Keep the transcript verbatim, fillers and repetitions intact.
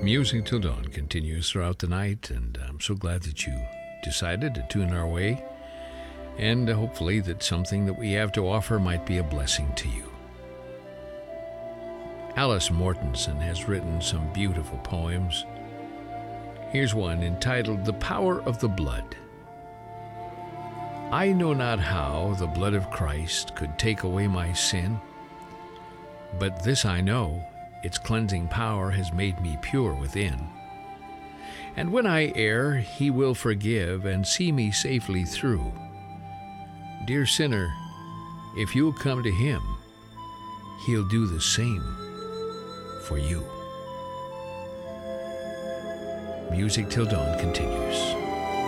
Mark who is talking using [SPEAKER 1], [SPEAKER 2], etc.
[SPEAKER 1] Music Till Dawn continues throughout the night, and I'm so glad that you decided to tune our way, and hopefully that something that we have to offer might be a blessing to you. Alice Mortensen has written some beautiful poems. Here's one entitled The Power of the Blood. I know not how the blood of Christ could take away my sin, but this I know, its cleansing power has made me pure within. And when I err, he will forgive and see me safely through. Dear sinner, if you'll come to him, he'll do the same for you. Music Till Dawn continues.